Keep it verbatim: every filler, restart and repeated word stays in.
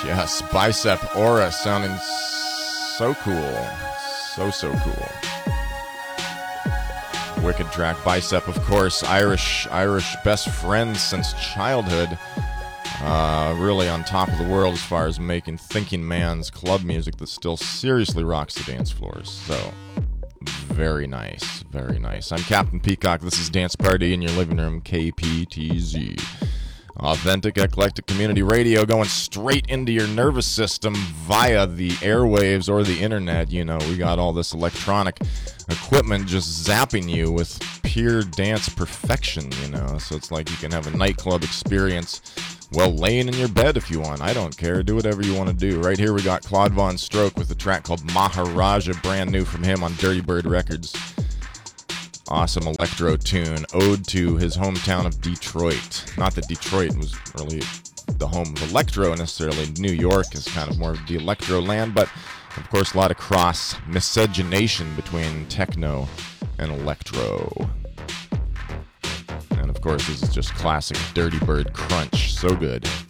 Yes, Bicep Aura sounding so cool. So, so cool. Wicked track. Bicep, of course, Irish Irish best friends since childhood. Uh, really on top of the world as far as making thinking man's club music that still seriously rocks the dance floors. So, very nice. Very nice. I'm Captain Peacock. This is Dance Party in your living room, K P T Z. Authentic, eclectic community radio going straight into your nervous system via the airwaves or the internet. You know, we got all this electronic equipment just zapping you with pure dance perfection, you know. So it's like you can have a nightclub experience, well, laying in your bed if you want. I don't care. Do whatever you want to do. Right here we got Claude Von Stroke with a track called Maharaja, brand new from him on Dirty Bird Records. Awesome electro tune, ode to his hometown of Detroit. Not that Detroit was really the home of electro necessarily. New York is kind of more of the electro land, but of course a lot of cross miscegenation between techno and electro. And of course this is just classic Dirty Bird crunch. So good.